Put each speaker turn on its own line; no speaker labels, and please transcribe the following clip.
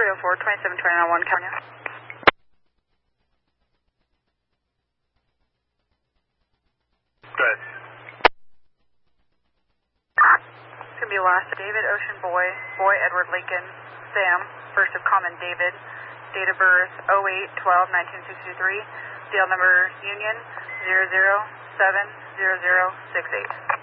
Flight 04, 2729 California.
Go ahead.
It's going to be last David Ocean Boy, Boy Edward Lincoln, Sam, first of common David, date of birth 08-12-1963, deal number Union 0070068.